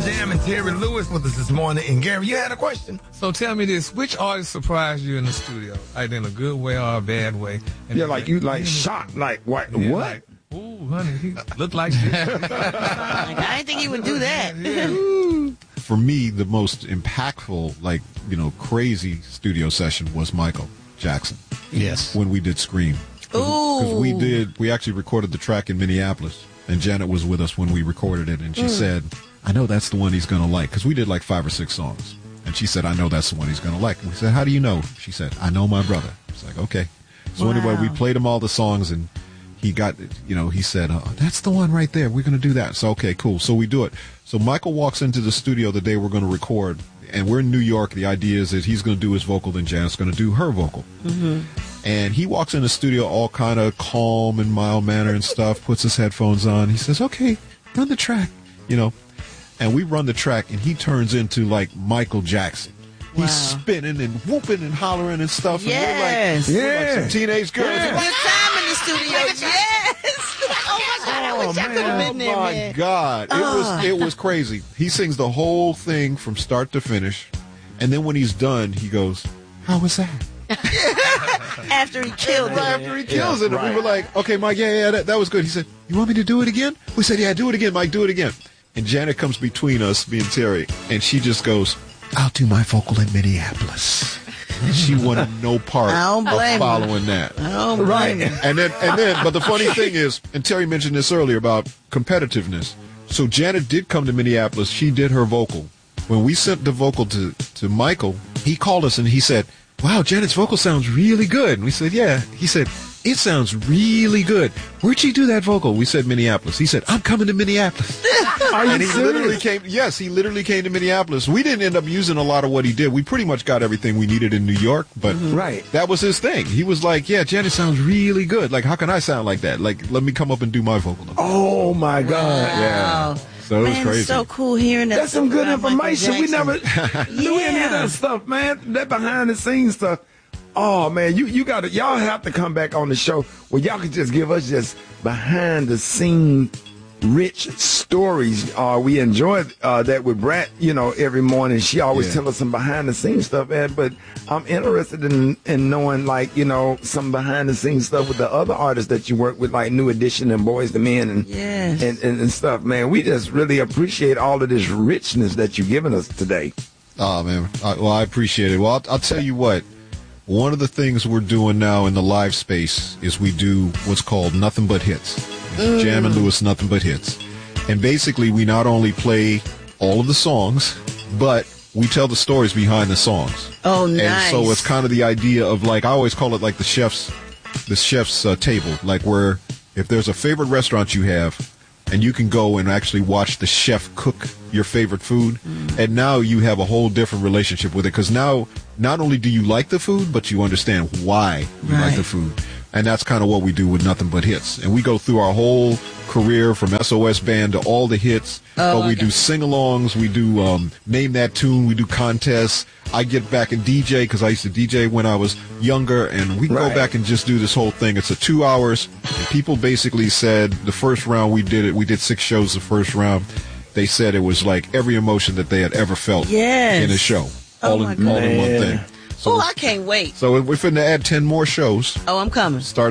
Jam and Terry Lewis with us this morning. And Gary, you had a question? So tell me this, which artist surprised you in the studio? Like in a good way or a bad way? And Yeah, like you like shocked, like what? yeah, What? Like, ooh, honey, he looked like this. I didn't think he would do that. Yeah. For me, the most impactful, like, crazy studio session was Michael Jackson. Yes. When we did Scream. Because we actually recorded the track in Minneapolis, and Janet was with us when we recorded it, and she said, I know that's the one he's going to like, because we did like 5 or 6 songs. And she said, I know that's the one he's going to like. And we said, how do you know? She said, I know my brother. It's like, okay. So anyway, we played him all the songs, and he got, he said, that's the one right there. We're going to do that. So, okay, cool. So we do it. So Michael walks into the studio the day we're going to record, and we're in New York. The idea is that he's going to do his vocal, then Janet's going to do her vocal. Mm-hmm. And he walks in the studio all kind of calm and mild manner and stuff, puts his headphones on. He says, okay, run the track, And we run the track, and he turns into, like, Michael Jackson. Wow. He's spinning and whooping and hollering and stuff. Yes. And we're like some teenage girls. Yeah. Good time in the studio. Yes. Oh, my God. I wish I could have been there, Oh, my man. God. It was crazy. He sings the whole thing from start to finish. And then when he's done, he goes, how was that? After he killed Right it. after he kills it. And we were like, okay, Mike, that was good. He said, you want me to do it again? We said, yeah, do it again, Mike, do it again. And Janet comes between us, me and Terry, and she just goes, I'll do my vocal in Minneapolis. And she wanted no part I don't of blame her. following that. I don't blame him. And then, but the funny thing is, and Terry mentioned this earlier about competitiveness. So Janet did come to Minneapolis. She did her vocal. When we sent the vocal to Michael, he called us and he said, wow, Janet's vocal sounds really good. And we said, yeah. He said, it sounds really good. Where'd she do that vocal? We said Minneapolis. He said, I'm coming to Minneapolis. And he literally came. Yes, he literally came to Minneapolis. We didn't end up using a lot of what he did. We pretty much got everything we needed in New York, but that was his thing. He was like, yeah, Janet sounds really good. Like, how can I sound like that? Like, let me come up and do my vocal. Oh my God! Yeah. So it was crazy. It's so cool hearing that. That's some good information. We never knew any of Yeah. that stuff, man. That behind the scenes stuff. Oh man, y'all have to come back on the show where y'all can just give us just behind the scene rich stories. We enjoyed that with Brat, every morning. She always tell us some behind the scenes stuff, man. But I'm interested in knowing, like, some behind the scenes stuff with the other artists that you work with, like New Edition and Boys II Men and stuff, man. We just really appreciate all of this richness that you've given us today. Oh man, I appreciate it. Well, I'll tell you what. One of the things we're doing now in the live space is we do what's called Nothing But Hits. Jam and Lewis Nothing But Hits. And basically we not only play all of the songs, but we tell the stories behind the songs. Oh, nice. And so it's kind of the idea of, like, I always call it like the chef's table, like where if there's a favorite restaurant you have, and you can go and actually watch the chef cook your favorite food, and now you have a whole different relationship with it, because now not only do you like the food, but you understand why you like the food. And that's kind of what we do with Nothing But Hits. And we go through our whole career from SOS Band to all the hits, but we do sing-alongs, we do Name That Tune, we do contests. I get back and DJ, because I used to DJ when I was younger, and we can go back and just do this whole thing. It's 2 hours, and people basically said the first round we did 6 shows the first round. They said it was like every emotion that they had ever felt in a show, all in one thing. So I can't wait. So we're finna add 10 more shows. Oh, I'm coming. Start